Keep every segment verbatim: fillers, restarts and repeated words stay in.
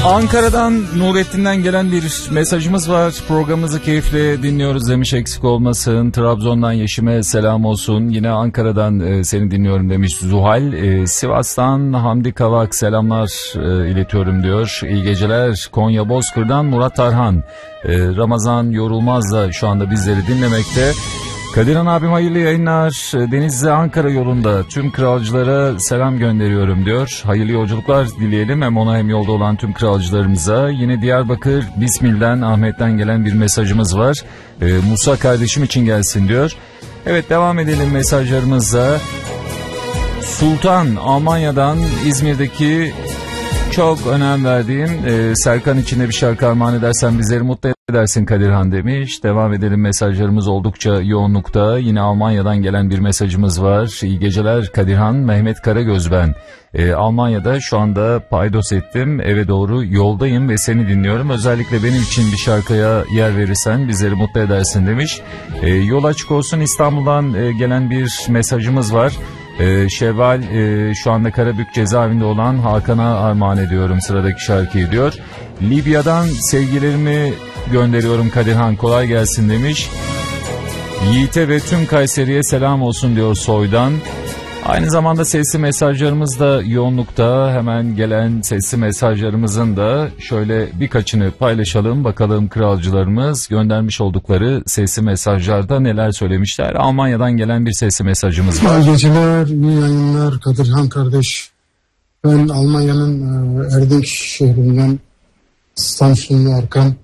Ankara'dan Nurettin'den gelen bir mesajımız var. Programımızı keyifle dinliyoruz demiş, eksik olmasın. Trabzon'dan Yeşim'e selam olsun. Yine Ankara'dan e, seni dinliyorum demiş Zuhal. E, Sivas'tan Hamdi Kavak selamlar e, iletiyorum diyor. İyi geceler. Konya Bozkır'dan Murat Tarhan. E, Ramazan Yorulmaz da şu anda bizleri dinlemekte. Kadirhan abim hayırlı yayınlar. Denizli Ankara yolunda tüm kralcılara selam gönderiyorum diyor. Hayırlı yolculuklar dileyelim hem ona hem yolda olan tüm kralcılarımıza. Yine Diyarbakır Bismil'den Ahmet'ten gelen bir mesajımız var. Ee, Musa kardeşim için gelsin diyor. Evet, devam edelim mesajlarımızla. Sultan Almanya'dan İzmir'deki çok önem verdiğim e, Serkan içinde bir şarkı armağan edersen bizleri mutlu edersin Kadirhan demiş. Devam edelim, mesajlarımız oldukça yoğunlukta. Yine Almanya'dan gelen bir mesajımız var. İyi geceler Kadirhan, Mehmet Karagöz ben. E, Almanya'da şu anda paydos ettim, eve doğru yoldayım ve seni dinliyorum. Özellikle benim için bir şarkıya yer verirsen bizleri mutlu edersin demiş. E, yol açık olsun. İstanbul'dan e, gelen bir mesajımız var. Ee, Şevval e, şu anda Karabük cezaevinde olan Hakan'a armağan ediyorum sıradaki şarkıyı diyor. Libya'dan sevgilerimi gönderiyorum Kadirhan, kolay gelsin demiş. Yiğit'e ve tüm Kayseri'ye selam olsun diyor Soy'dan. Aynı zamanda sesli mesajlarımız da yoğunlukta. Hemen gelen sesli mesajlarımızın da şöyle birkaçını paylaşalım. Bakalım kralcılarımız göndermiş oldukları sesli mesajlarda neler söylemişler. Almanya'dan gelen bir sesli mesajımız var. İyi geceler, iyi yayınlar Kadirhan kardeş. Ben Almanya'nın Erdek şehrinden Samsunlu Erkan.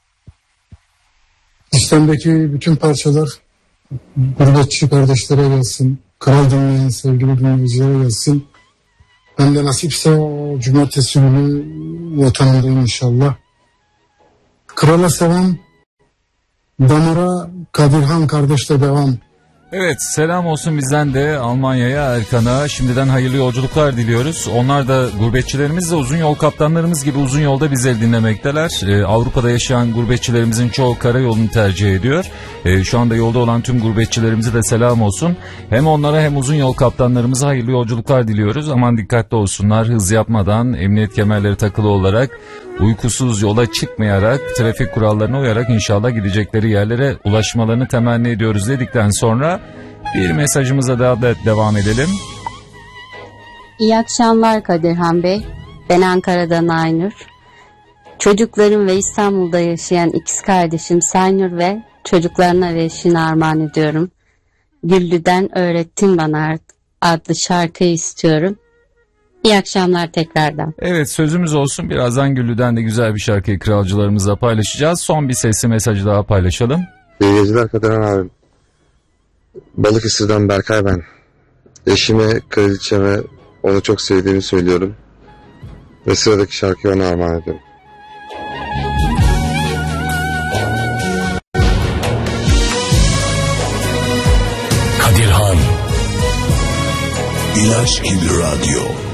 İslam'daki bütün parçalar gurbetçi kardeşlere gelsin. Kral dinleyen sevgili dinleyicilere gelsin. Ben de nasipse cumartesi günü vatanındayım inşallah. Krala selam, damara Kadirhan kardeşle devam. Evet, selam olsun bizden de Almanya'ya, Erkan'a. Şimdiden hayırlı yolculuklar diliyoruz. Onlar da gurbetçilerimiz de uzun yol kaptanlarımız gibi uzun yolda bizleri dinlemekteler. Ee, Avrupa'da yaşayan gurbetçilerimizin çoğu karayolunu tercih ediyor. Ee, şu anda yolda olan tüm gurbetçilerimize de selam olsun. Hem onlara hem uzun yol kaptanlarımıza hayırlı yolculuklar diliyoruz. Aman dikkatli olsunlar, hız yapmadan, emniyet kemerleri takılı olarak, uykusuz yola çıkmayarak, trafik kurallarına uyarak inşallah gidecekleri yerlere ulaşmalarını temenni ediyoruz dedikten sonra bir mesajımıza daha da devam edelim. İyi akşamlar Kadirhan Bey. Ben Ankara'dan Aynur. Çocuklarım ve İstanbul'da yaşayan ikiz kardeşim Saynur ve çocuklarına ve eşine armağan ediyorum. Güllü'den Öğrettin Bana adlı şarkıyı istiyorum. İyi akşamlar tekrardan. Evet, sözümüz olsun. Birazdan Güllü'den de güzel bir şarkıyı kralcılarımızla paylaşacağız. Son bir sesli mesajı daha paylaşalım. İyi geceler Kadirhan abim. Balıkesir'den Berkay ben. Eşime, kraliçeme onu çok sevdiğimi söylüyorum. Ve sıradaki şarkıyı ona armağan ediyorum. Kadirhan İlaç gibi radyo.